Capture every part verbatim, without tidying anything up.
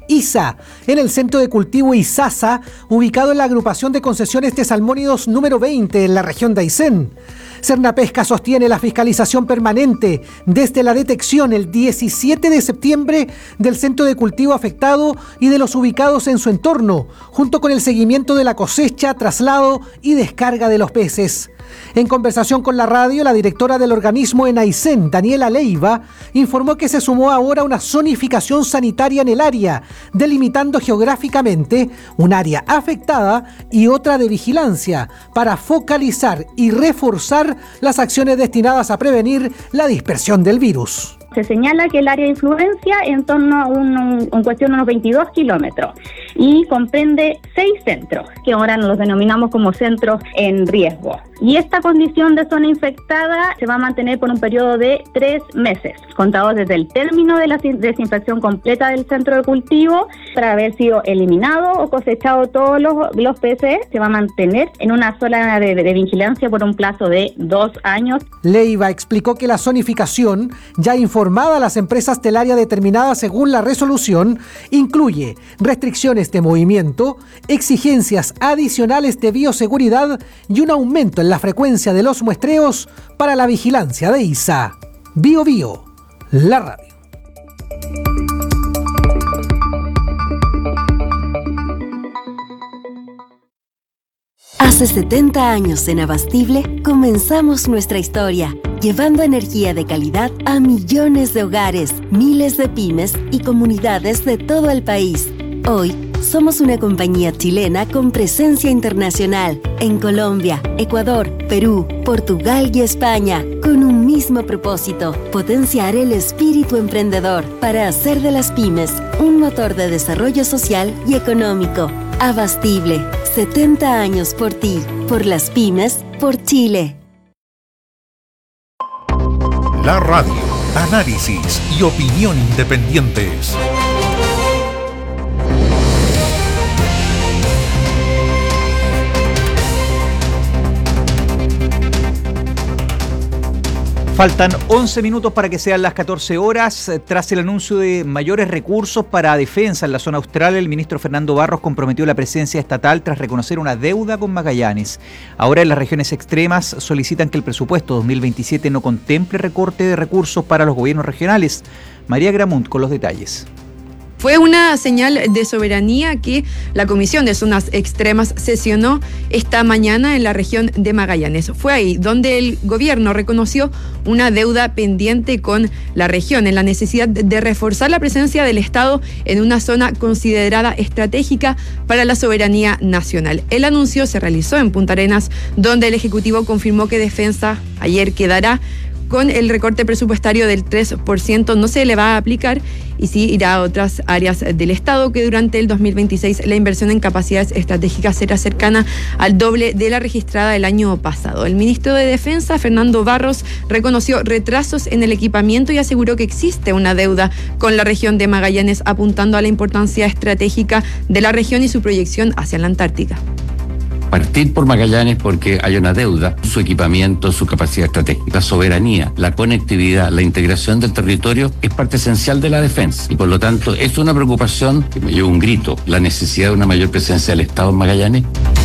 ISA, en el centro de cultivo Isasa, ubicado en la agrupación de concesiones de salmónidos número veinte en la región de Aysén. Sernapesca sostiene la fiscalización permanente desde la detección el diecisiete de septiembre del centro de cultivo afectado y de los ubicados en su entorno, junto con el seguimiento de la cosecha, traslado y descarga de los peces. En conversación con la radio, la directora del organismo en Aysén, Daniela Leiva, informó que se sumó ahora una zonificación sanitaria en el área, delimitando geográficamente un área afectada y otra de vigilancia, para focalizar y reforzar las acciones destinadas a prevenir la dispersión del virus. Se señala que el área de influencia en torno a un, un, en cuestión de unos veintidós kilómetros y comprende seis centros, que ahora nos los denominamos como centros en riesgo. Y esta condición de zona infectada se va a mantener por un periodo de tres meses, contados desde el término de la desinfección completa del centro de cultivo, para haber sido eliminado o cosechado todos los, los peces. Se va a mantener en una zona de, de, de vigilancia por un plazo de dos años. Leiva explicó que la zonificación, ya informada a las empresas del área determinada según la resolución, incluye restricciones de movimiento, exigencias adicionales de bioseguridad y un aumento en la frecuencia de los muestreos para la vigilancia de ISA. Bio Bio, la radio. Hace setenta años en Abastible comenzamos nuestra historia, llevando energía de calidad a millones de hogares, miles de pymes y comunidades de todo el país. Hoy somos una compañía chilena con presencia internacional en Colombia, Ecuador, Perú, Portugal y España, con un mismo propósito: potenciar el espíritu emprendedor para hacer de las pymes un motor de desarrollo social y económico. Abastible, setenta años por ti, por las pymes, por Chile. La radio, análisis y opinión independientes. Faltan once minutos para que sean las catorce horas. Tras el anuncio de mayores recursos para defensa en la zona austral, el ministro Fernando Barros comprometió la presencia estatal tras reconocer una deuda con Magallanes. Ahora en las regiones extremas solicitan que el presupuesto dos mil veintisiete no contemple recorte de recursos para los gobiernos regionales. María Gramunt con los detalles. Fue una señal de soberanía que la Comisión de Zonas Extremas sesionó esta mañana en la región de Magallanes. Fue ahí donde el gobierno reconoció una deuda pendiente con la región en la necesidad de reforzar la presencia del Estado en una zona considerada estratégica para la soberanía nacional. El anuncio se realizó en Punta Arenas, donde el Ejecutivo confirmó que Defensa ayer quedará con el recorte presupuestario del tres por ciento, no se le va a aplicar y sí irá a otras áreas del Estado, que durante el dos mil veintiséis la inversión en capacidades estratégicas será cercana al doble de la registrada el año pasado. El ministro de Defensa, Fernando Barros, reconoció retrasos en el equipamiento y aseguró que existe una deuda con la región de Magallanes, apuntando a la importancia estratégica de la región y su proyección hacia la Antártica. Partir por Magallanes porque hay una deuda, su equipamiento, su capacidad estratégica, la soberanía, la conectividad, la integración del territorio es parte esencial de la defensa y por lo tanto es una preocupación que me lleva un grito, la necesidad de una mayor presencia del Estado en Magallanes.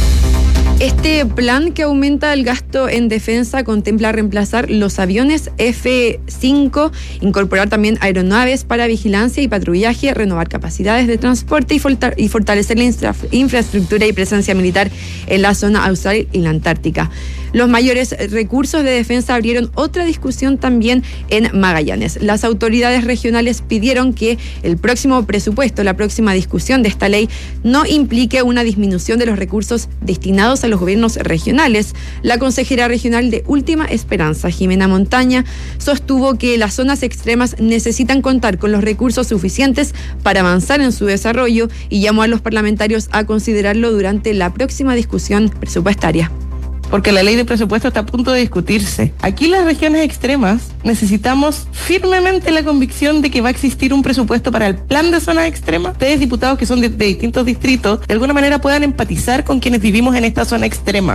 Este plan, que aumenta el gasto en defensa, contempla reemplazar los aviones F cinco, incorporar también aeronaves para vigilancia y patrullaje, renovar capacidades de transporte y fortalecer la infra- infraestructura y presencia militar en la zona austral y la Antártica. Los mayores recursos de defensa abrieron otra discusión también en Magallanes. Las autoridades regionales pidieron que el próximo presupuesto, la próxima discusión de esta ley, no implique una disminución de los recursos destinados a los gobiernos regionales. La consejera regional de Última Esperanza, Jimena Montaña, sostuvo que las zonas extremas necesitan contar con los recursos suficientes para avanzar en su desarrollo y llamó a los parlamentarios a considerarlo durante la próxima discusión presupuestaria. Porque la ley de presupuesto está a punto de discutirse. Aquí en las regiones extremas necesitamos firmemente la convicción de que va a existir un presupuesto para el plan de zonas extremas. Ustedes, diputados que son de, de distintos distritos, de alguna manera puedan empatizar con quienes vivimos en esta zona extrema.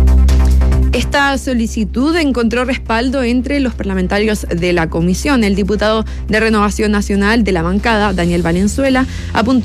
Esta solicitud encontró respaldo entre los parlamentarios de la comisión. El diputado de Renovación Nacional de la bancada, Daniel Valenzuela, apuntó